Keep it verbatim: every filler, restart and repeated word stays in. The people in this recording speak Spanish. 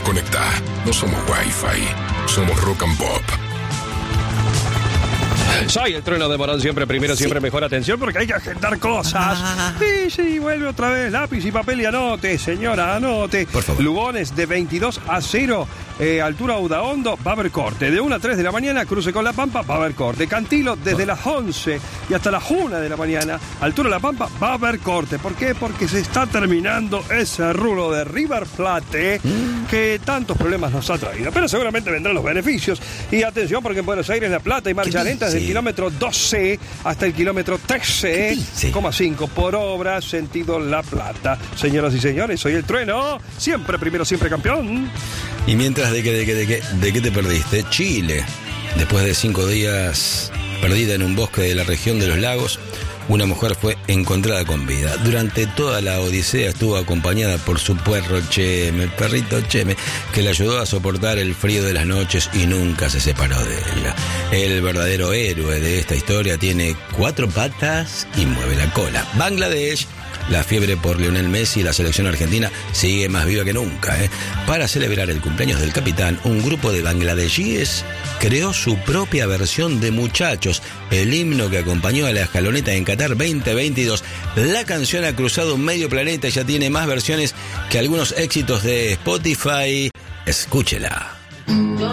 conecta. No somos Wi-Fi, somos Rock and Pop. Soy el trueno de Morón, siempre primero, Sí. siempre mejor. Atención porque hay que agendar cosas. Ah. Sí, sí, vuelve otra vez. Lápiz y papel y anote, señora, anote. Por favor. Lugones de veintidós a cero, eh, altura Udaondo, va a haber corte. De una a tres de la mañana, cruce con La Pampa, va a haber corte. Cantilo, desde las once y hasta las una de la mañana, altura La Pampa, va a haber corte. ¿Por qué? Porque se está terminando ese rulo de River Plate Mm. que tantos problemas nos ha traído. Pero seguramente vendrán los beneficios. Y atención porque en Buenos Aires, La Plata y marcha lenta desde el dice? kilómetro doce hasta el kilómetro trece coma cinco por obra, sentido La Plata. Señoras y señores, soy el trueno, siempre primero, siempre campeón. Y mientras, ¿de qué, de qué, de qué, de qué te perdiste? Chile. Después de cinco días perdida en un bosque de la región de los lagos, una mujer fue encontrada con vida. Durante toda la odisea estuvo acompañada por su perro Cheme, el perrito Cheme, que le ayudó a soportar el frío de las noches y nunca se separó de ella. El verdadero héroe de esta historia tiene cuatro patas y mueve la cola. Bangladesh. La fiebre por Lionel Messi y la selección argentina sigue más viva que nunca, ¿eh? Para celebrar el cumpleaños del capitán, un grupo de bangladesíes creó su propia versión de Muchachos, el himno que acompañó a la escaloneta en Qatar veinte veintidós. La canción ha cruzado medio planeta y ya tiene más versiones que algunos éxitos de Spotify. Escúchela.